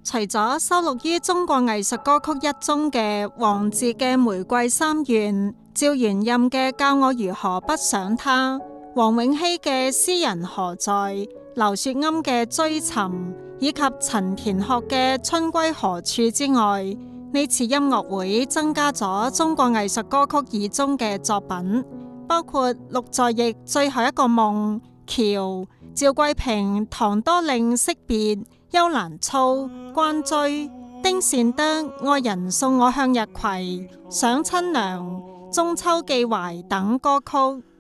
除咗收錄於中國藝術歌曲一宗嘅王傑嘅《玫瑰三願》，趙元任嘅《教我如何不想他》，黃永熙嘅《詩人何在》，劉雪庵嘅《追尋》，以及陳田學嘅《春歸何處》之外，呢次音樂會增加咗中國藝術歌曲二宗嘅作品，包括陸在翼《最後一個夢》、橋、趙桂平《唐多令惜別》、幽蘭粗、關雎、丁善德《愛人送我向日葵》、想親娘、中秋寄懷等歌曲。